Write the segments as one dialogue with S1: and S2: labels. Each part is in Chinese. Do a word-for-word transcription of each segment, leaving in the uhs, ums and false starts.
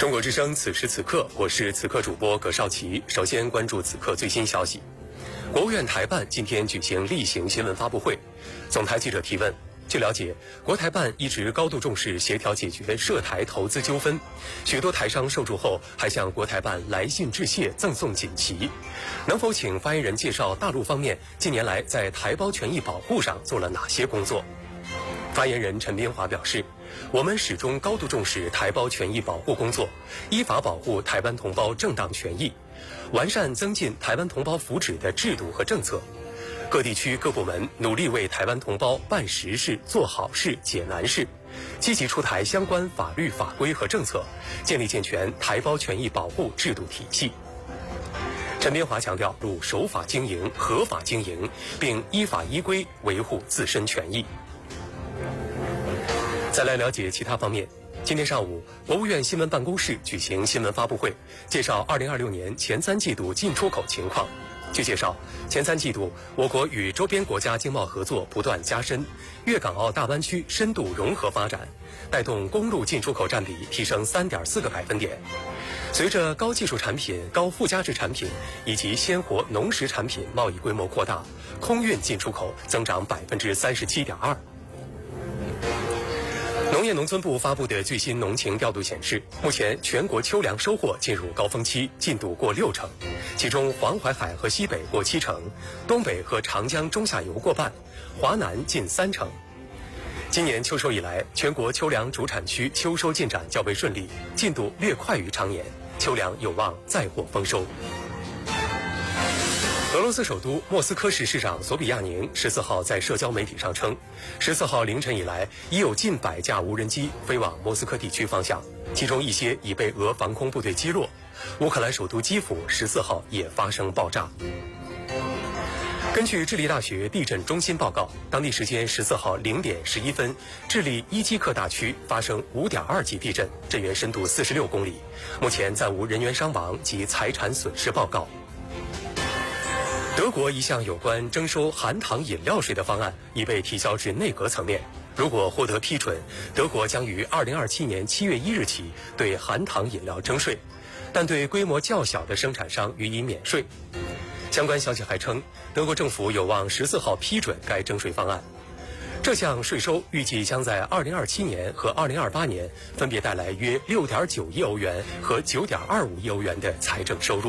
S1: 中国之声，此时此刻，我是此刻主播葛少奇。首先关注此刻最新消息。国务院台办今天举行例行新闻发布会，总台记者提问。据了解，国台办一直高度重视协调解决涉台投资纠纷，许多台商受助后还向国台办来信致谢，赠送锦旗。能否请发言人介绍大陆方面近年来在台胞权益保护上做了哪些工作？发言人陈斌华表示，我们始终高度重视台胞权益保护工作，依法保护台湾同胞正当权益，完善增进台湾同胞福祉的制度和政策。各地区各部门努力为台湾同胞办实事、做好事、解难事，积极出台相关法律法规和政策，建立健全台胞权益保护制度体系。陈斌华强调，入守法经营、合法经营，并依法依规维护自身权益。再来了解其他方面。今天上午，国务院新闻办公室举行新闻发布会，介绍二零二六年前三季度进出口情况。据介绍，前三季度我国与周边国家经贸合作不断加深，粤港澳大湾区深度融合发展，带动公路进出口占比提升 三点四个百分点。随着高技术产品、高附加值产品以及鲜活农食产品贸易规模扩大，空运进出口增长 百分之三十七点二。农业农村部发布的最新农情调度显示，目前全国秋粮收获进入高峰期，进度过六成，其中黄淮海和西北过七成，东北和长江中下游过半，华南近三成。今年秋收以来，全国秋粮主产区秋收进展较为顺利，进度略快于常年，秋粮有望再获丰收。俄罗斯首都莫斯科市市长索比亚宁十四号在社交媒体上称，十四号凌晨以来，已有近百架无人机飞往莫斯科地区方向，其中一些已被俄防空部队击落。乌克兰首都基辅十四号也发生爆炸。根据智利大学地震中心报告，当地时间十四号零点十一分，智利伊基克大区发生五点二级地震，震源深度四十六公里，目前暂无人员伤亡及财产损失报告。德国一项有关征收含糖饮料税的方案已被提交至内阁层面，如果获得批准，德国将于二零二七年七月一日起对含糖饮料征税，但对规模较小的生产商予以免税。相关消息还称，德国政府有望十四号批准该征税方案。这项税收预计将在二零二七年和二零二八年分别带来约 六点九亿欧元和 九点二五亿欧元的财政收入。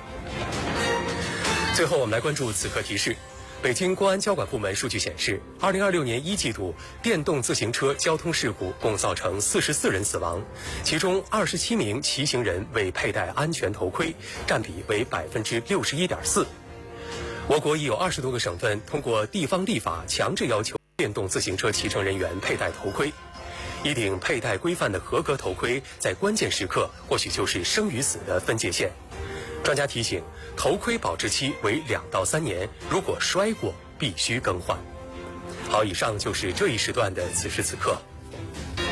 S1: 最后我们来关注此刻提示。北京公安交管部门数据显示，二零二六年一季度电动自行车交通事故共造成四十四人死亡，其中二十七名骑行人未佩戴安全头盔，占比为 百分之六十一点四。我国已有二十多个省份通过地方立法强制要求电动自行车骑乘人员佩戴头盔。一顶佩戴规范的合格头盔，在关键时刻或许就是生与死的分界线。专家提醒，头盔保质期为两到三年，如果摔过必须更换。好，以上就是这一时段的此时此刻。